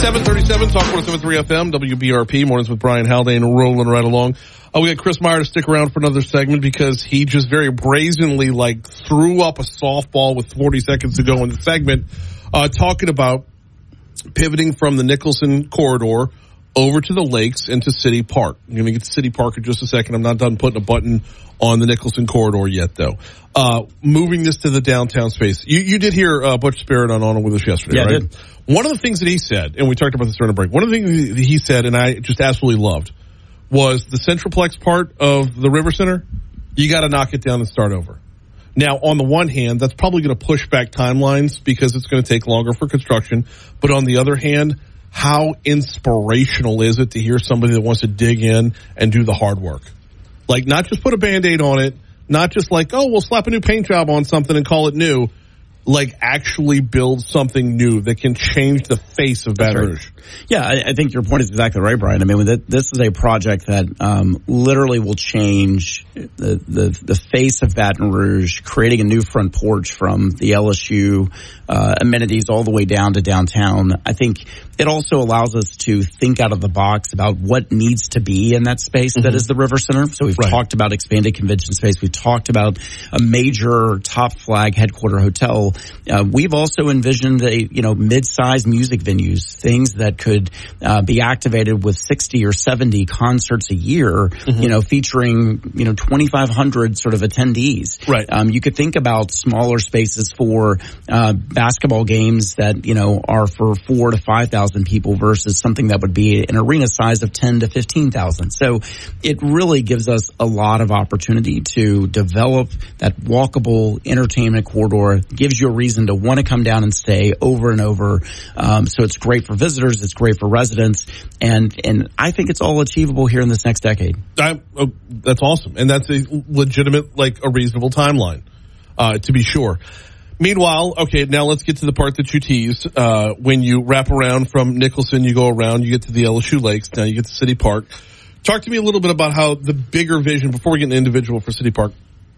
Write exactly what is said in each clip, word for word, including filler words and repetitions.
seven thirty-seven, Talk one oh seven point three F M, W B R P, Mornings with Brian Haldane, rolling right along. Uh, we got Chris Meyer to stick around for another segment because he just very brazenly, like, threw up a softball with forty seconds to go in the segment, uh, talking about pivoting from the Nicholson corridor over to the lakes into City Park. I'm going to get to City Park in just a second. I'm not done putting a button on the Nicholson corridor yet, though. Uh, moving this to the downtown space. You, you did hear uh, Butch Spirit on On with us yesterday, yeah, right? I did. One of the things that he said, and we talked about this during the break, one of the things that he said, and I just absolutely loved, was the Centralplex part of the River Center, you got to knock it down and start over. Now, on the one hand, that's probably going to push back timelines because it's going to take longer for construction. But on the other hand, how inspirational is it to hear somebody that wants to dig in and do the hard work? Like, not just put a Band-Aid on it, not just like, oh, we'll slap a new paint job on something and call it new. Like, actually build something new that can change the face of Baton Rouge. Yeah, I, I think your point is exactly right, Brian. I mean, this is a project that um, literally will change the, the the face of Baton Rouge, creating a new front porch from the L S U uh, amenities all the way down to downtown. I think it also allows us to think out of the box about what needs to be in that space mm-hmm. that is the River Center. So we've right. talked about expanded convention space. We've talked about a major top flag headquarter hotel. Uh, we've also envisioned a, you know, mid-sized music venues, things that could uh, be activated with sixty or seventy concerts a year, mm-hmm. you know, featuring, you know, twenty-five hundred sort of attendees. Right. Um, you could think about smaller spaces for uh, basketball games that, you know, are for four to five thousand people versus something that would be an arena size of ten to fifteen thousand. So it really gives us a lot of opportunity to develop that walkable entertainment corridor, gives you a reason to want to come down and stay over and over. Um, so it's great for visitors. It's great for residents. And, and I think it's all achievable here in this next decade. I, oh, that's awesome. And that's a legitimate, like a reasonable timeline, uh, to be sure. Meanwhile, okay, now let's get to the part that you teased. Uh, when you wrap around from Nicholson, you go around, you get to the L S U Lakes, now you get to City Park. Talk to me a little bit about how the bigger vision, before we get into individual for City Park,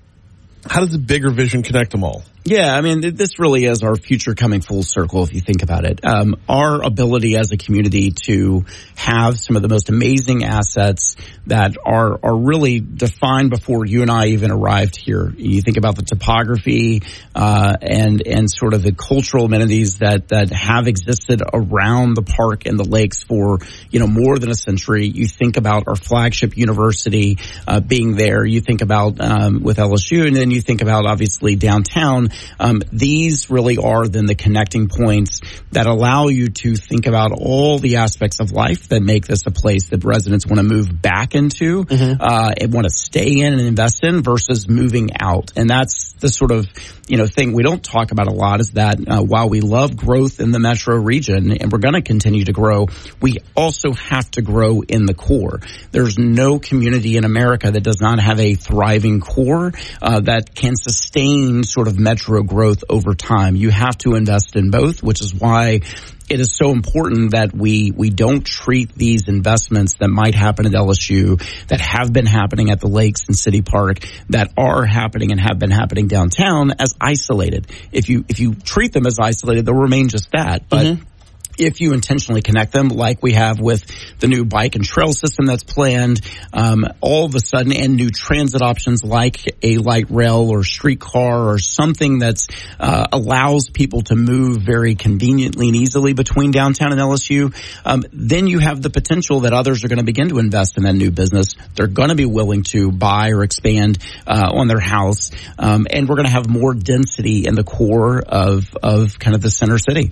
how does the bigger vision connect them all? Yeah, I mean, this really is our future coming full circle if you think about it. Um, our ability as a community to have some of the most amazing assets that are are really defined before you and I even arrived here. You think about the topography uh, and and sort of the cultural amenities that that have existed around the park and the lakes for, you know, more than a century. You think about our flagship university uh, being there. You think about um, with L S U, and then you think about obviously downtown. Um, these really are then the connecting points that allow you to think about all the aspects of life that make this a place that residents want to move back into, mm-hmm. uh, and want to stay in and invest in versus moving out. And that's the sort of, you know, thing we don't talk about a lot is that uh, while we love growth in the metro region and we're going to continue to grow, we also have to grow in the core. There's no community in America that does not have a thriving core uh, that can sustain sort of metro growth over time. You have to invest in both, which is why it is so important that we we don't treat these investments that might happen at L S U, that have been happening at the lakes and City Park, that are happening and have been happening downtown as isolated. If you if you treat them as isolated, they'll remain just that. But mm-hmm. if you intentionally connect them, like we have with the new bike and trail system that's planned, um, all of a sudden, and new transit options like a light rail or streetcar or something that's uh, allows people to move very conveniently and easily between downtown and L S U, um, then you have the potential that others are going to begin to invest in that new business. They're going to be willing to buy or expand uh, on their house, um, and we're going to have more density in the core of of kind of the center city.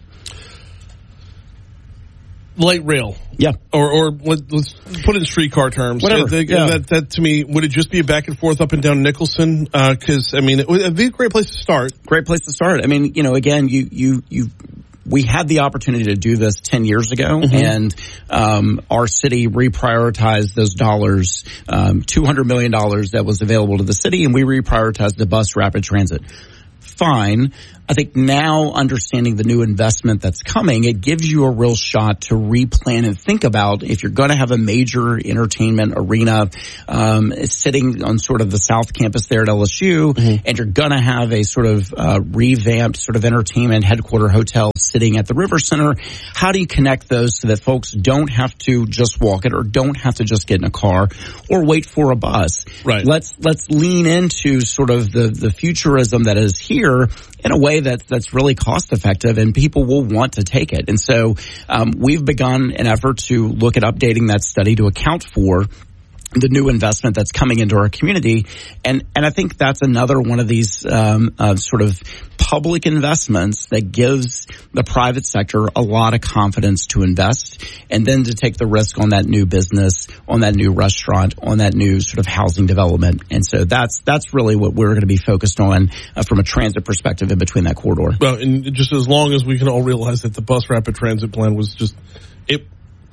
Light rail. Yeah. Or, or let, let's put it in streetcar terms. Whatever. That, yeah. that, that, to me, would it just be a back and forth up and down Nicholson? Because, uh, I mean, it would be a great place to start. Great place to start. I mean, you know, again, you, you, you, we had the opportunity to do this ten years ago, mm-hmm. and um, our city reprioritized those dollars, um, two hundred million dollars that was available to the city, and we reprioritized the bus rapid transit. fine. I think now understanding the new investment that's coming, it gives you a real shot to replan and think about if you're going to have a major entertainment arena um, sitting on sort of the South Campus there at L S U, mm-hmm. and you're going to have a sort of uh, revamped sort of entertainment headquarter hotel sitting at the River Center. How do you connect those so that folks don't have to just walk it or don't have to just get in a car or wait for a bus? Right. Let's let's lean into sort of the, the futurism that is here in a way that that's really cost effective, and people will want to take it. And so um, we've begun an effort to look at updating that study to account for the new investment that's coming into our community. And, and I think that's another one of these, um, uh, sort of public investments that gives the private sector a lot of confidence to invest and then to take the risk on that new business, on that new restaurant, on that new sort of housing development. And so that's, that's really what we're going to be focused on uh, from a transit perspective in between that corridor. Well, and just as long as we can all realize that the bus rapid transit plan was just, it,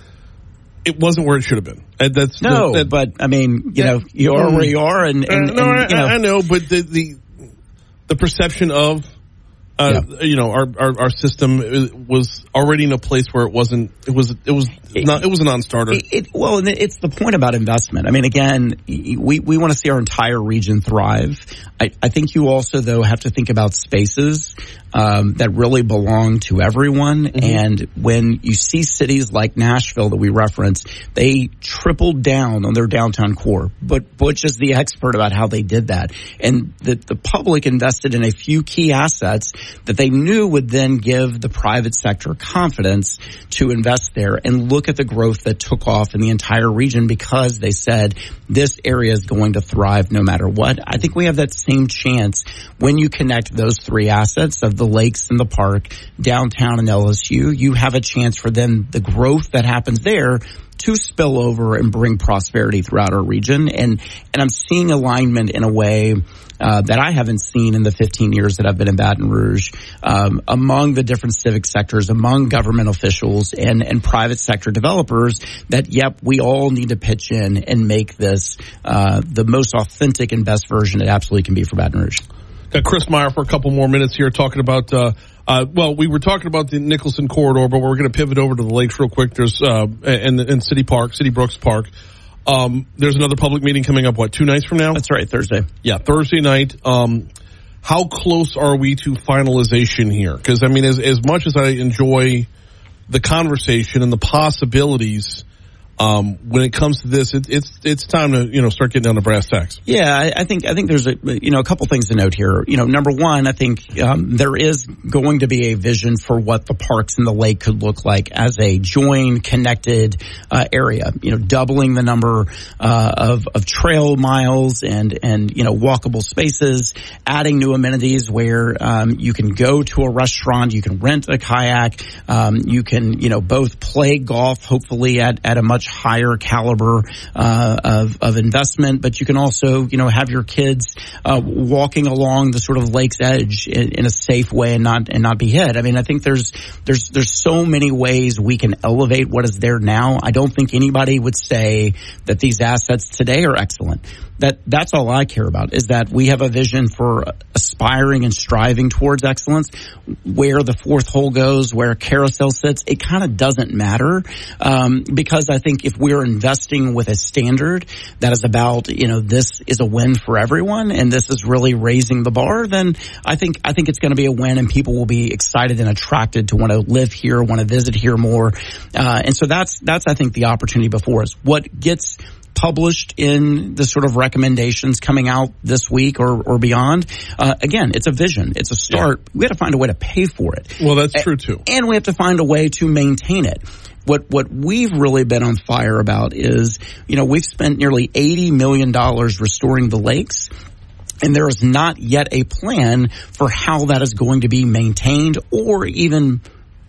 It wasn't where it should have been. And that's no, that, that, but I mean, you know, you are where you are, and, and, uh, no, and you know, I, I know, but the the, the perception of, uh, yeah. you know, our, our our system was already in a place where it wasn't. It was it was not. It was a non-starter. It, it, well, and it's the point about investment. I mean, again, we we want to see our entire region thrive. I, I think you also, though, have to think about spaces um, that really belong to everyone. Mm-hmm. And when you see cities like Nashville that we reference, they tripled down on their downtown core. But Butch is the expert about how they did that. And the, the public invested in a few key assets that they knew would then give the private sector confidence to invest there and look at the growth that took off in the entire region because they said this area is going to thrive no matter what. I think we have that same chance when you connect those three assets of the lakes and the park, downtown and L S U. You have a chance for then the growth that happens there to spill over and bring prosperity throughout our region. And, and I'm seeing alignment in a way Uh, that I haven't seen in the fifteen years that I've been in Baton Rouge, um, among the different civic sectors, among government officials and, and private sector developers that, yep, we all need to pitch in and make this uh, the most authentic and best version it absolutely can be for Baton Rouge. Got Chris Meyer for a couple more minutes here talking about, uh, uh, well, we were talking about the Nicholson corridor, but we're going to pivot over to the lakes real quick. There's, uh, and, and City Park, City Brooks Park. Um, there's another public meeting coming up, what, two nights from now? That's right, Thursday. Yeah, Thursday night. Um, how close are we to finalization here? Because, I mean, as, as much as I enjoy the conversation and the possibilities, um, when it comes to this, it, it's it's time to, you know, start getting down to brass tacks. Yeah, I, I think I think there's a you know a couple things to note here. You know, number one, I think um, there is going to be a vision for what the parks and the lake could look like as a joined, connected uh, area. You know, doubling the number uh, of of trail miles and and you know walkable spaces, adding new amenities where um, you can go to a restaurant, you can rent a kayak, um, you can you know both play golf, hopefully at at a much higher caliber uh, of, of investment, but you can also, you know, have your kids uh, walking along the sort of lake's edge in, in a safe way and not and not be hit. I mean, I think there's there's there's so many ways we can elevate what is there now. I don't think anybody would say that these assets today are excellent. That that's all I care about, is that we have a vision for aspiring and striving towards excellence. Where the fourth hole goes, where carousel sits, it kind of doesn't matter, um, because I think if we're investing with a standard that is about, you know, this is a win for everyone and this is really raising the bar, then I think I think it's going to be a win and people will be excited and attracted to want to live here, want to visit here more. Uh, and so that's that's I think the opportunity before us. What gets published in the sort of recommendations coming out this week or, or beyond. Uh, again, it's a vision. It's a start. Yeah. We have to find a way to pay for it. Well, that's a- true too. And we have to find a way to maintain it. What what we've really been on fire about is, you know, we've spent nearly eighty million dollars restoring the lakes. And there is not yet a plan for how that is going to be maintained or even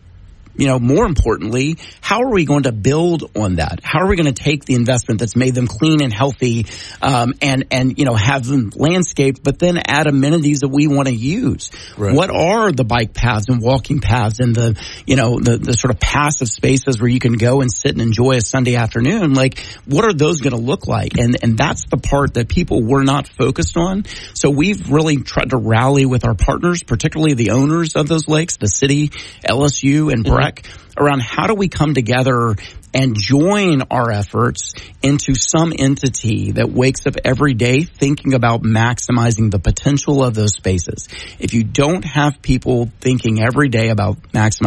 you know, more importantly, how are we going to build on that? How are we going to take the investment that's made them clean and healthy, um, and, and, you know, have them landscaped, but then add amenities that we want to use? Right. What are the bike paths and walking paths and the, you know, the, the sort of passive spaces where you can go and sit and enjoy a Sunday afternoon? Like, what are those going to look like? And, and that's the part that people were not focused on. So we've really tried to rally with our partners, particularly the owners of those lakes, the city, L S U, and mm-hmm. Breck, around how do we come together and join our efforts into some entity that wakes up every day thinking about maximizing the potential of those spaces. If you don't have people thinking every day about maximizing